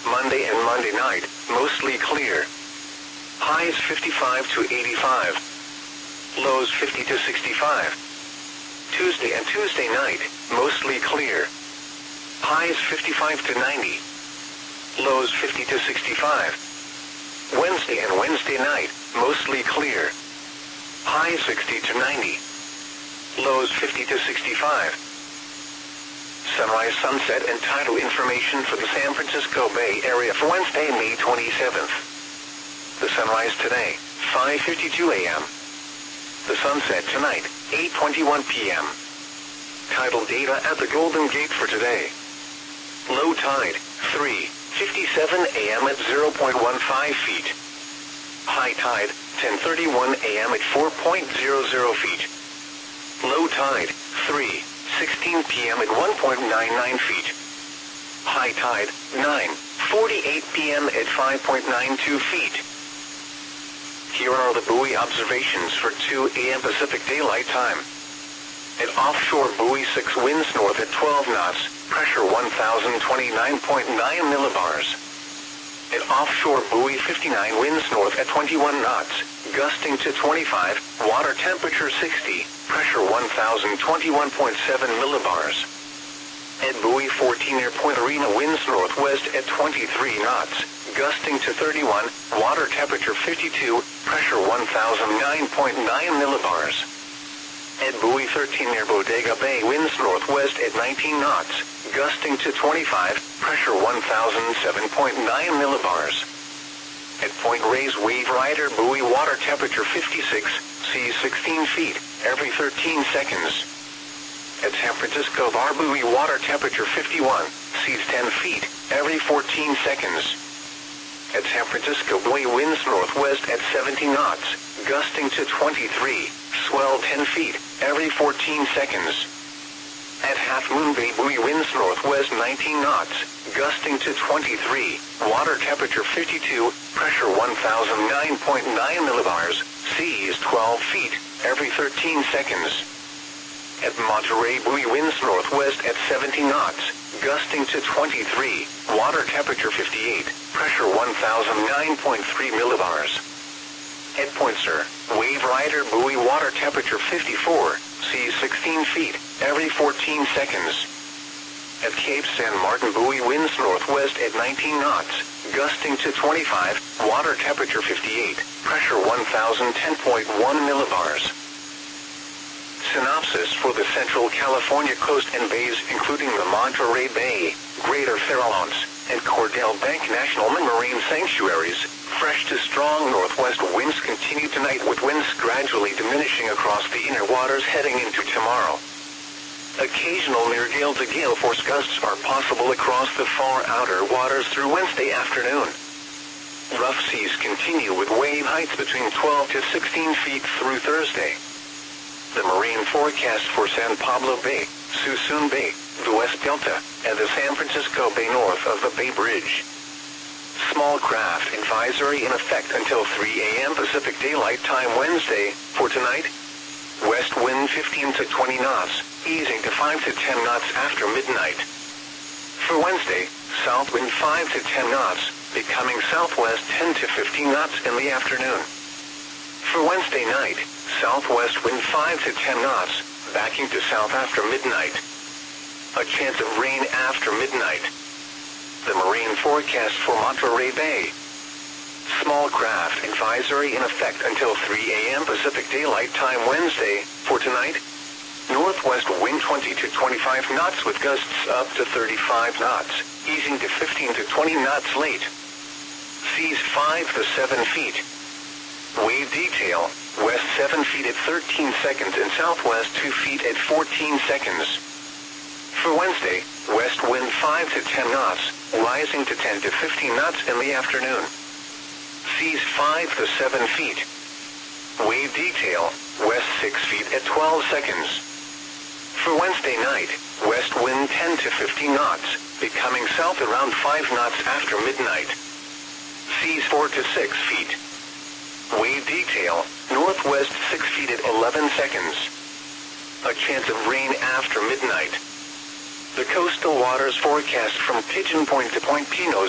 Monday and Monday night, mostly clear. Highs 55 to 85. Lows 50 to 65. Tuesday and Tuesday night, mostly clear. Highs 55 to 90. Lows 50 to 65. Wednesday and Wednesday night, mostly clear. Highs 60 to 90. Lows 50 to 65. Sunrise, sunset, and tidal information for the San Francisco Bay Area for Wednesday, May 27th. The sunrise today, 5:52 a.m. The sunset tonight, 8:21 p.m. Tidal data at the Golden Gate for today. Low tide, 3:57 a.m. at 0.15 feet. High tide, 10:31 a.m. at 4.00 feet. Low tide, 3:16 p.m. at 1.99 feet. High tide, 9:48 p.m. at 5.92 feet. Here are the buoy observations for 2 a.m. Pacific Daylight Time. At offshore buoy 6, winds north at 12 knots, pressure 1,029.9 millibars. At offshore buoy 59, winds north at 21 knots, gusting to 25, water temperature 60, pressure 1,021.7 millibars. At buoy 14 near Point Arena, winds northwest at 23 knots, gusting to 31, water temperature 52, pressure 1,009.9 millibars. At buoy 13 near Bodega Bay, winds northwest at 19 knots, gusting to 25, pressure 1,007.9 millibars. At Point Reyes Wave Rider buoy, water temperature 56, seas 16 feet, every 13 seconds. At San Francisco Bar buoy, water temperature 51, seas 10 feet, every 14 seconds. At San Francisco buoy, winds northwest at 70 knots, gusting to 23, swell 10 feet, every 14 seconds. At Half Moon Bay buoy, winds northwest 19 knots, gusting to 23, water temperature 52, pressure 1,009.9 millibars, seas 12 feet, every 13 seconds. At Monterey buoy, winds northwest at 70 knots, gusting to 23, water temperature 58, pressure 1,009.3 millibars. At Point Sur, Wave Rider buoy, water temperature 54, seas 16 feet, every 14 seconds. At Cape San Martin buoy, winds northwest at 19 knots, gusting to 25, water temperature 58, pressure 1,010.1 millibars. Synopsis for the Central California coast and bays, including the Monterey Bay, Greater Farallones, and Cordell Bank National Marine Sanctuaries. Fresh to strong northwest winds continue tonight, with winds gradually diminishing across the inner waters heading into tomorrow. Occasional near gale to gale force gusts are possible across the far outer waters through Wednesday afternoon. Rough seas continue with wave heights between 12 to 16 feet through Thursday. The marine forecast for San Pablo Bay, Suisun Bay, the West Delta, and the San Francisco Bay north of the Bay Bridge. Small craft advisory in effect until 3 a.m. Pacific Daylight Time Wednesday. For tonight, west wind 15 to 20 knots, easing to 5 to 10 knots after midnight. For Wednesday, south wind 5 to 10 knots, becoming southwest 10 to 15 knots in the afternoon. For Wednesday night, southwest wind 5 to 10 knots, backing to south after midnight. A chance of rain after midnight. The marine forecast for Monterey Bay. Small craft advisory in effect until 3 a.m. Pacific Daylight Time Wednesday. For tonight, northwest wind 20 to 25 knots with gusts up to 35 knots, easing to 15 to 20 knots late. Seas 5 to 7 feet. Wave detail, west 7 feet at 13 seconds and southwest 2 feet at 14 seconds. For Wednesday, west wind 5 to 10 knots, rising to 10 to 15 knots in the afternoon. Seas 5 to 7 feet. Wave detail, west 6 feet at 12 seconds. For Wednesday night, west wind 10 to 15 knots, becoming south around 5 knots after midnight. Seas 4 to 6 feet. Wave detail, northwest 6 feet at 11 seconds. A chance of rain after midnight. The coastal waters forecast from Pigeon Point to Point Pinos